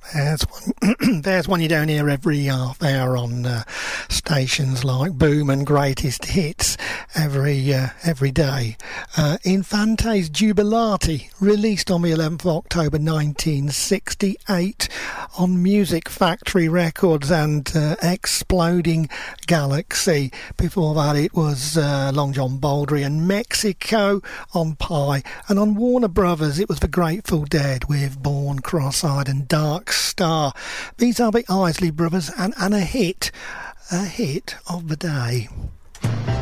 There's one you don't hear every half hour on stations like Boom and Greatest Hits every day. Infante's Jubilati, released on the 11th of October 1968 on Music Factory Records, and Exploding Galaxy. Before that it was Long John Baldry and Mexico on Pie, and on Warner Brothers it was the Grateful Dead with Born Cross-Eyed and Dark Star. These are the Isley Brothers and a hit of the day.